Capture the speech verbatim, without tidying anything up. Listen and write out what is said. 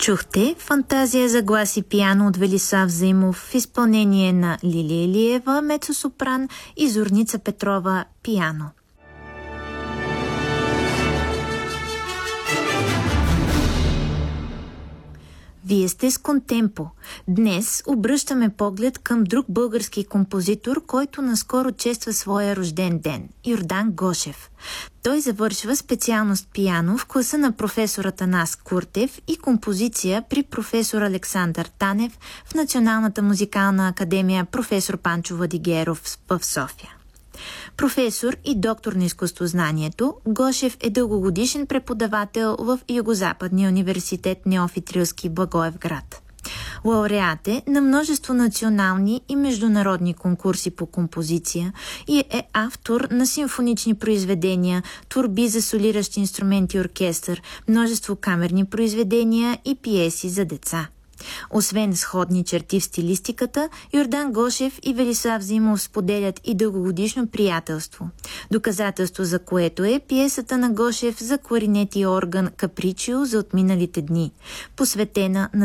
Чухте "Фантазия за глас и пиано" от Велислав Заимов в изпълнение на Лилия Илиева, мецо-сопран, и Зорница Петрова, пиано. Вие сте с Контемпо. Днес обръщаме поглед към друг български композитор, който наскоро чества своя рожден ден – Йордан Гошев. Той завършва специалност пиано в класа на професор Атанас Куртев и композиция при професор Александър Танев в Националната музикална академия професор Панчо Владигеров в София. Професор и доктор на изкуствознанието, Гошев е дългогодишен преподавател в Югозападния университет Неофит Рилски в Благоевград. Лауреат е на множество национални и международни конкурси по композиция и е автор на симфонични произведения, творби за солиращи инструменти и оркестър, множество камерни произведения и пиеси за деца. Освен сходни черти в стилистиката, Йордан Гошев и Велислав Заимов споделят и дългогодишно приятелство. Доказателство за което е пиесата на Гошев за кларинет и орган "Капричио" за отминалите дни, посветена на